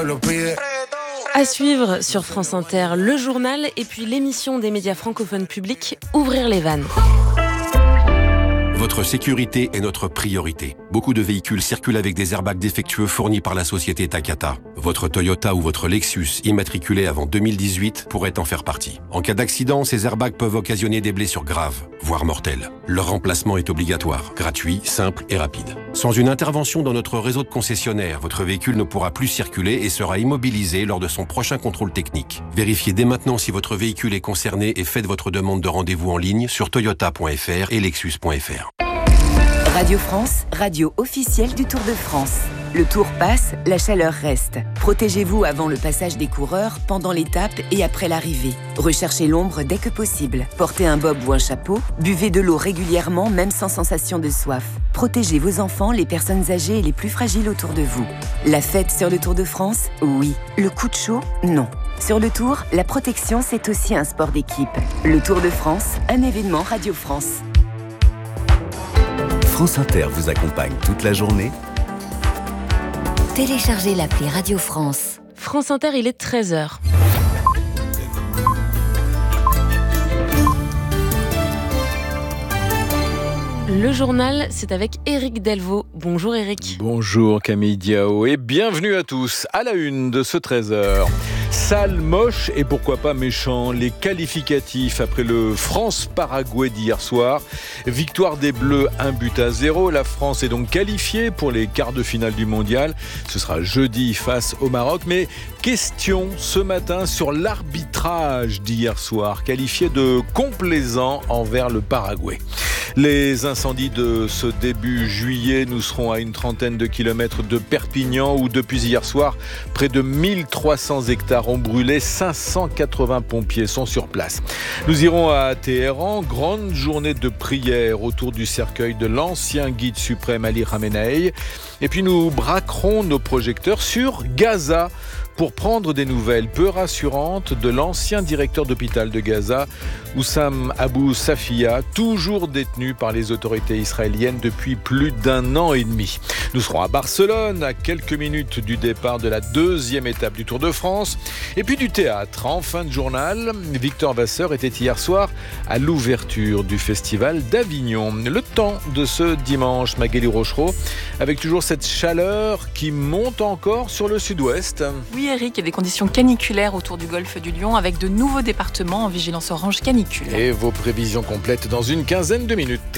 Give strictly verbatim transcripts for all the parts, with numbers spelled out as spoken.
À suivre sur France Inter, le journal et puis l'émission des médias francophones publics Ouvrir les vannes. Votre sécurité est notre priorité. Beaucoup de véhicules circulent avec des airbags défectueux fournis par la société Takata. Votre Toyota ou votre Lexus, immatriculé avant deux mille dix-huit, pourrait en faire partie. En cas d'accident, ces airbags peuvent occasionner des blessures graves, voire mortelles. Leur remplacement est obligatoire, gratuit, simple et rapide. Sans une intervention dans notre réseau de concessionnaires, votre véhicule ne pourra plus circuler et sera immobilisé lors de son prochain contrôle technique. Vérifiez dès maintenant si votre véhicule est concerné et faites votre demande de rendez-vous en ligne sur toyota point f r et lexus point f r. Radio France, radio officielle du Tour de France. Le Tour passe, la chaleur reste. Protégez-vous avant le passage des coureurs, pendant l'étape et après l'arrivée. Recherchez l'ombre dès que possible. Portez un bob ou un chapeau. Buvez de l'eau régulièrement, même sans sensation de soif. Protégez vos enfants, les personnes âgées et les plus fragiles autour de vous. La fête sur le Tour de France, oui. Le coup de chaud, non. Sur le Tour, la protection, c'est aussi un sport d'équipe. Le Tour de France, un événement Radio France. France Inter vous accompagne toute la journée. Téléchargez l'appli Radio France. France Inter, il est treize heures. Le journal, c'est avec Éric Delvaux. Bonjour Éric. Bonjour Camille Diao et bienvenue à tous. À la une de ce treize heures. Sale, moche et pourquoi pas méchant, les qualificatifs après le France-Paraguay d'hier soir. Victoire des Bleus, un but à zéro. La France est donc qualifiée pour les quarts de finale du mondial. Ce sera jeudi face au Maroc. Mais question ce matin sur l'arbitrage d'hier soir, qualifié de complaisant envers le Paraguay. Les incendies de ce début juillet, nous serons à une trentaine de kilomètres de Perpignan où depuis hier soir, près de mille trois cents hectares ont brûlé, cinq cent quatre-vingts pompiers sont sur place. Nous irons à Téhéran, grande journée de prière autour du cercueil de l'ancien guide suprême Ali Khamenei. Et puis nous braquerons nos projecteurs sur Gaza pour prendre des nouvelles peu rassurantes de l'ancien directeur d'hôpital de Gaza, Oussam Abou Safia, toujours détenu par les autorités israéliennes depuis plus d'un an et demi. Nous serons à Barcelone, à quelques minutes du départ de la deuxième étape du Tour de France. Et puis du théâtre. En fin de journal, Victor Vasseur était hier soir à l'ouverture du festival d'Avignon. Le temps de ce dimanche, Magali Rochereau, avec toujours cette chaleur qui monte encore sur le sud-ouest. Oui Eric, il y a des conditions caniculaires autour du golfe du Lion avec de nouveaux départements en vigilance orange canicule. Et vos prévisions complètes dans une quinzaine de minutes.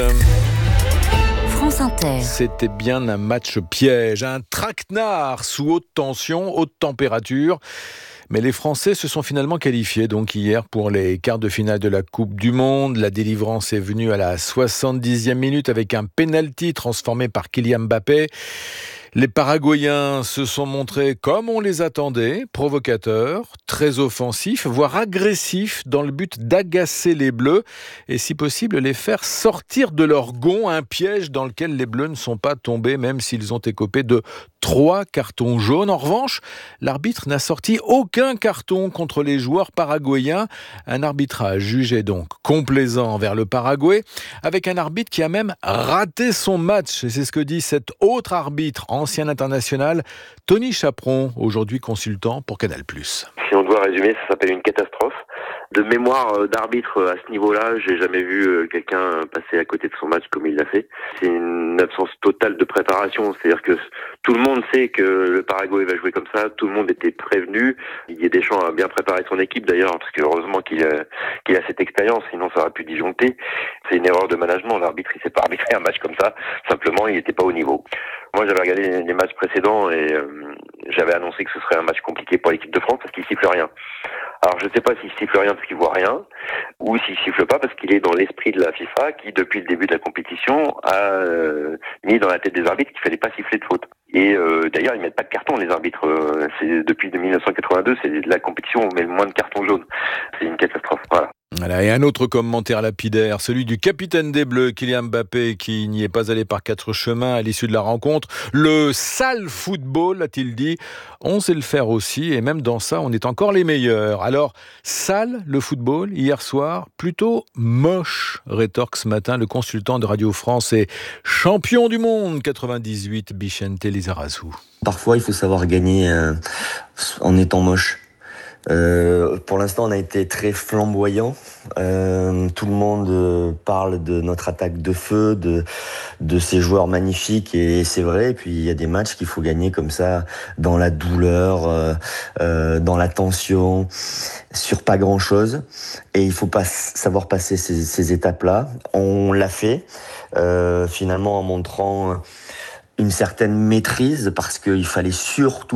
France Inter. C'était bien un match piège, un traquenard sous haute tension, haute température. Mais les Français se sont finalement qualifiés donc hier pour les quarts de finale de la Coupe du Monde. La délivrance est venue à la soixante-dixième minute avec un penalty transformé par Kylian Mbappé. Les Paraguayens se sont montrés comme on les attendait, provocateurs, très offensifs, voire agressifs dans le but d'agacer les Bleus et si possible les faire sortir de leur gond, un piège dans lequel les Bleus ne sont pas tombés même s'ils ont écopé de trois cartons jaunes. En revanche, l'arbitre n'a sorti aucun carton contre les joueurs paraguayens. Un arbitrage jugé donc complaisant envers le Paraguay, avec un arbitre qui a même raté son match. Et c'est ce que dit cet autre arbitre, ancien international, Tony Chaperon, aujourd'hui consultant pour Canal plus. Si on doit résumer, ça s'appelle une catastrophe. De mémoire d'arbitre à ce niveau-là, j'ai jamais vu quelqu'un passer à côté de son match comme il l'a fait. C'est une absence totale de préparation, c'est-à-dire que tout le monde sait que le Paraguay va jouer comme ça, tout le monde était prévenu. Didier Deschamps a bien préparé son équipe d'ailleurs, parce que heureusement qu'il a, qu'il a cette expérience, sinon ça aurait pu disjoncter. C'est une erreur de management, l'arbitre il sait pas arbitrer un match comme ça, simplement il n'était pas au niveau. Moi j'avais regardé les matchs précédents et euh, j'avais annoncé que ce serait un match compliqué pour l'équipe de France parce qu'il siffle rien. Alors je ne sais pas s'il siffle rien parce qu'il voit rien, ou s'il siffle pas parce qu'il est dans l'esprit de la FIFA qui, depuis le début de la compétition, a euh, mis dans la tête des arbitres qu'il fallait pas siffler de faute. Et euh, d'ailleurs, ils mettent pas de carton, les arbitres. C'est depuis mille neuf cent quatre-vingt-deux, c'est la compétition où on met le moins de cartons jaunes. C'est une catastrophe. Voilà. Voilà, et un autre commentaire lapidaire, celui du capitaine des Bleus, Kylian Mbappé, qui n'y est pas allé par quatre chemins à l'issue de la rencontre. Le sale football, a-t-il dit, on sait le faire aussi, et même dans ça, on est encore les meilleurs. Alors, sale le football, hier soir, plutôt moche, rétorque ce matin le consultant de Radio France et champion du monde quatre-vingt-dix-huit, Bicente Lizarazu. Parfois, il faut savoir gagner euh, en étant moche. Euh, pour l'instant, on a été très flamboyant. Euh, tout le monde euh, parle de notre attaque de feu, de de ces joueurs magnifiques, et c'est vrai. Et puis il y a des matchs qu'il faut gagner comme ça, dans la douleur, euh, euh, dans la tension, sur pas grand chose. Et il faut pas savoir passer ces, ces étapes-là. On l'a fait euh, finalement en montrant une certaine maîtrise, parce qu'il fallait surtout